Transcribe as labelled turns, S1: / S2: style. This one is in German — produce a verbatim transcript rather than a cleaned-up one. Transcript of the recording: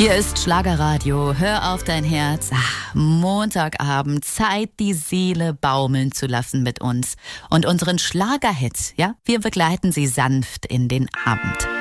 S1: Hier ist Schlagerradio, hör auf dein Herz. Ach, Montagabend, Zeit, die Seele baumeln zu lassen mit uns. Und unseren Schlagerhit, ja, wir begleiten sie sanft in den Abend.